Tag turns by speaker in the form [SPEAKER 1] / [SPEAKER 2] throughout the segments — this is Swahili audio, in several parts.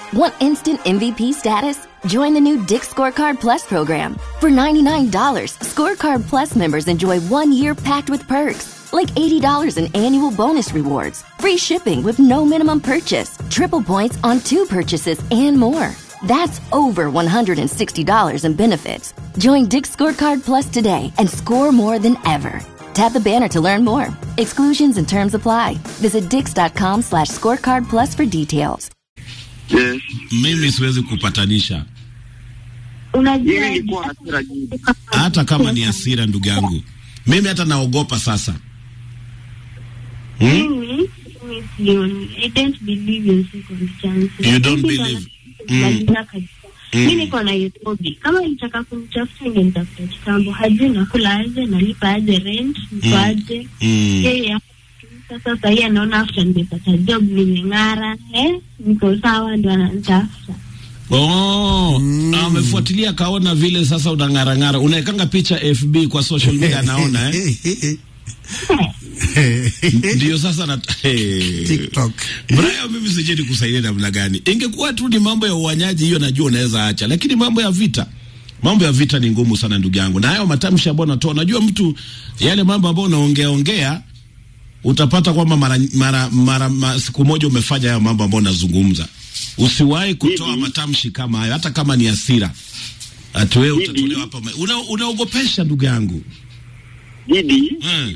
[SPEAKER 1] Want instant MVP status? Join the new Dick's Scorecard Plus program. For $99, Scorecard Plus members enjoy 1 year packed with perks, like $80 in annual bonus rewards, free shipping with no minimum purchase, triple points on 2 purchases, and more. That's over $160 in benefits. Join Dick's Scorecard Plus today and score more than ever. Tap the banner to learn more. Exclusions and terms apply. Visit dix.com/scorecard plus for details.
[SPEAKER 2] Yes.
[SPEAKER 3] Mimi siwezi kupatanisha.
[SPEAKER 2] Unajua nilikuwa hasira nyingi.
[SPEAKER 3] Hata kama ni hasira ndugu yangu. Mimi hata naogopa sasa.
[SPEAKER 4] I don't believe in circumstances.
[SPEAKER 3] You don't believe?
[SPEAKER 4] Mimi niko na Yotobi. Kama nitaka kumtafuta ningemtafuta kitambo. Hajui nakula aje, nalipa aje rent, aje. Yeye sasa yeye anaona after nimepata job nimeng'ara, niko sawa ndo ananitafuta.
[SPEAKER 3] Amefuatilia kaona vile sasa unang'ara-ng'ara. Unaekanga picha FB kwa social media anaona Ndio sasa na
[SPEAKER 5] TikTok.
[SPEAKER 3] Brian, mimi sijui kusaidia namna gani. Ingekuwa tu ni mambo ya uwanyaji hiyo najua unaweza acha, lakini mambo ya vita ni ngumu sana ndugu yangu. Na hayo matamshi ambayo unatoa, najua mtu yale mambo ambayo unaongea utapata kwamba mara siku moja umefanya hayo mambo ambayo unazungumza. Usiwahi kutoa matamshi kama hayo hata kama ni hasira. Wewe utatolewa hapa. Unaogopesha ndugu yangu.
[SPEAKER 2] Didi.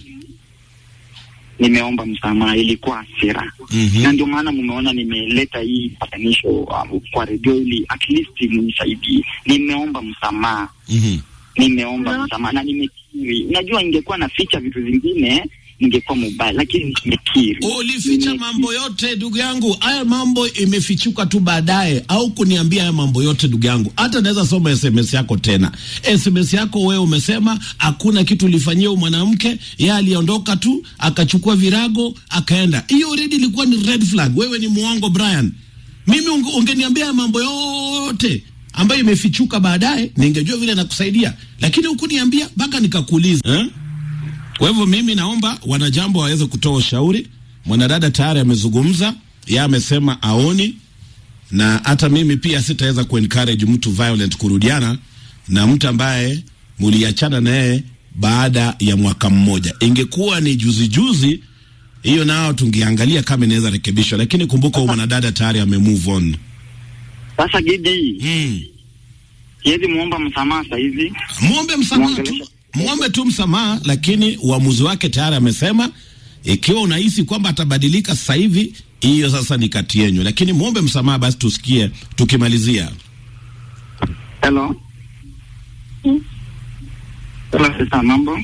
[SPEAKER 2] Nimeomba msamaha, ilikuwa hasira. Na ndio maana mumeona nimeleta hii patanisho kwa radio ili at least mnisaidie. Nimeomba msamaha. Nimeomba msamaha na nimekiri. Unajua ingekuwa na ficha vitu vingine ingekuwa mbaya, lakini nimekiri.
[SPEAKER 3] Ulificha mambo yote ndugu yangu. Haya mambo imefichuka tu baadaye au kuniambia haya mambo yote ndugu yangu. Hata naweza soma SMS yako tena. SMS yako wewe umesema hakuna kitu ulifanyia mwanamke, yeye aliondoka tu, akachukua virago, akaenda. Hiyo already ilikuwa ni red flag. Wewe ni muongo Brian. Mimi ungeniambia mambo yote ambayo imefichuka baadaye, ningejua vile nakusaidia. Lakini hukuniambia mpaka nikakuuliza. Kwa hivyo mimi naomba wanajambo waweze kutoa ushauri. Mwanadada tayari amezungumza, yeye amesema aoni, na hata mimi pia sitaweza kuencourage mtu violent kurudiana na mtu ambaye muliachana naye baada ya mwaka mmoja. Ingekuwa ni juzi hiyo nao tungeangalia kama inaweza rekebishwa, lakini kumbuka mwanadada tayari amemove on.
[SPEAKER 2] Sasa Gidi. Yeye muomba msamaha sasa hivi.
[SPEAKER 3] Muombe msamaha tu. Muombe tu msamaha, lakini uamuzi wake tayari amesema. Ikiwa unahisi kwamba atabadilika sasa hivi, hiyo sasa ni kati yenu, lakini muombe msamaha basi tusikie tukimalizia.
[SPEAKER 2] Hello. Sasa mambo?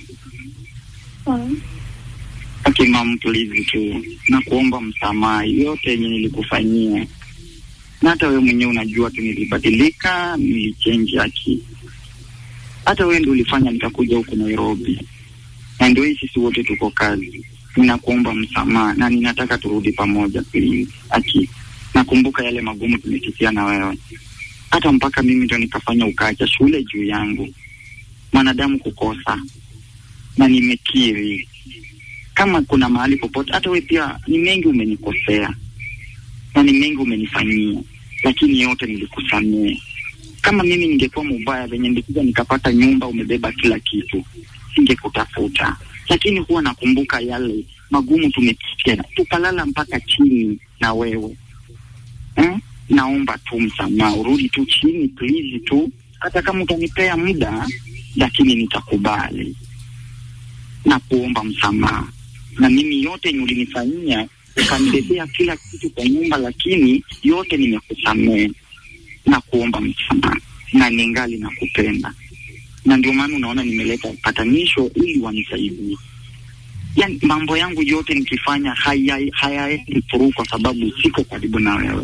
[SPEAKER 2] Okay, mama, please tu na kuomba msamaha yote yenye nilikufanyia. Na hata wewe mwenyewe unajua tu nilibadilika, nilichange akili. Hata wewe ndio ulifanya nikakuja huku Nairobi. Na ndio sisi wote tuko kazi. Ninakuomba msamaha na ninataka turudi pamoja please. Nakumbuka yale magumu tumepitia na wewe. Hata mpaka mimi ndio nikafanya ukaacha shule juu yangu. Mwanadamu kukosa. Na nimekiri. Kama kuna mahali popote, hata wewe pia ni mengi umenikosea. Na ni mengi umenifanyia. Lakini yote nilikusamehe. Kama mimi ningekuwa mbaya venye nilikuja nikapata nyumba umebeba kila kitu, singekutafuta. Lakini huwa nakumbuka yale magumu tumepitia, tukalala mpaka chini na wewe. Naomba tu msamaha, urudi tu chini please tu. Hata kama utanipea muda, lakini nitakubali. Na kuomba msamaha. Na mimi yote ulinifanyia, ukanibebea kila kitu kwa nyumba, lakini yote nimekusamehe. Na kuomba msamaha na ningali na kupenda. Na ndio maana unaona nimeleta patanisho ili wanisaidie. Yaani mambo yangu yote nikifanya hayaendi through kwa sababu siko karibu na wewe.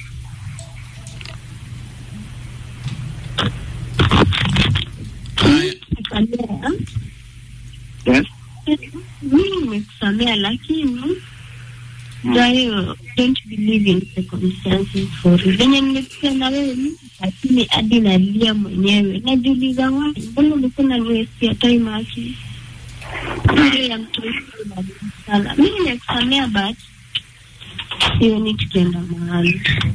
[SPEAKER 2] Yes.
[SPEAKER 4] Mimi nimekusamea lakini don't believe in circumstances for it. Venye nimesikia na wewe lakini hadi nalia mwenyewe. Najiuliza wapi? Mbona umekuna niwestia time haki? Hiyo ya mtoto sana. Mimi nimekusamea but sioni tukienda mahali.